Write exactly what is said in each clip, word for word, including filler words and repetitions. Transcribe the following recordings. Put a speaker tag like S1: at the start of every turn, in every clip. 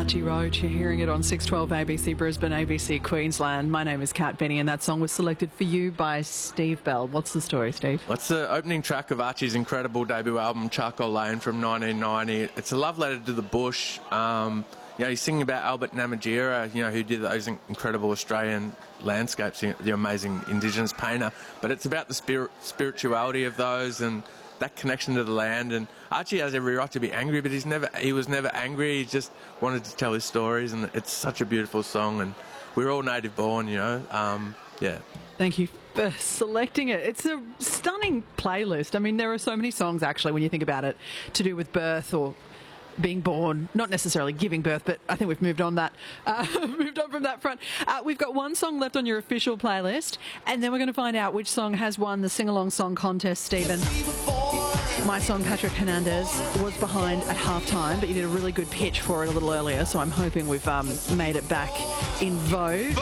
S1: Archie Roach. You're hearing it on six twelve A B C Brisbane, A B C Queensland. My name is Kat Benny, and that song was selected for you by Steve Bell. What's the story, Steve?
S2: Well, it's the opening track of Archie's incredible debut album, Charcoal Lane, from nineteen ninety. It's a love letter to the bush. Um, you know, he's singing about Albert Namatjira, you know, who did those incredible Australian landscapes, the amazing Indigenous painter. But it's about the spirit, spirituality of those and that connection to the land. And Archie has every right to be angry, but he's never he was never angry. He just wanted to tell his stories, and it's such a beautiful song. And we're all native born, you know. Um, yeah.
S1: Thank you for selecting it. It's a stunning playlist. I mean, there are so many songs, actually, when you think about it, to do with birth or being born, not necessarily giving birth, but I think we've moved on that, uh, moved on from that front. Uh, we've got one song left on your official playlist, and then we're going to find out which song has won the sing-along song contest, Stephen. My song, Patrick Hernandez, was behind at halftime, but you did a really good pitch for it a little earlier, so I'm hoping we've um, made it back in vogue.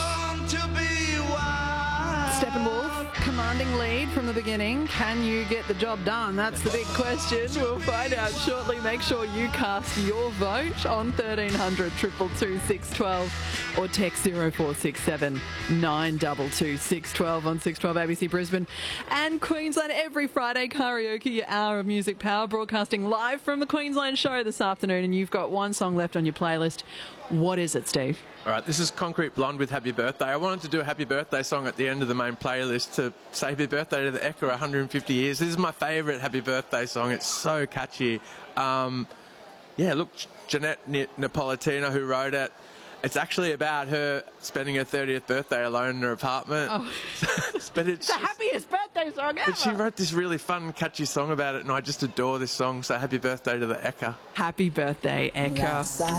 S1: Steppenwolf, commanding lead from the beginning. Can you get the job done? That's the big question. We'll find out shortly. Make sure you cast your vote on thirteen hundred, two two two, six one two or text zero four six seven, nine two two, six one two on six twelve A B C Brisbane and Queensland. Every Friday, karaoke, your hour of music power, broadcasting live from the Queensland show this afternoon, and you've got one song left on your playlist. What is it, Steve?
S2: All right, this is Concrete Blonde with Happy Birthday. I wanted to do a happy birthday song at the end of the main playlist to say happy birthday to the Ekka one hundred fifty years. This is my favourite happy birthday song. It's so catchy. Um, yeah, look, Jeanette Napolitano, who wrote it, it's actually about her spending her thirtieth birthday alone in her apartment. Oh. But it's,
S1: it's the happiest birthday song ever.
S2: But she wrote this really fun, catchy song about it, and I just adore this song. So happy birthday to the Ekka.
S1: Happy birthday, Ekka.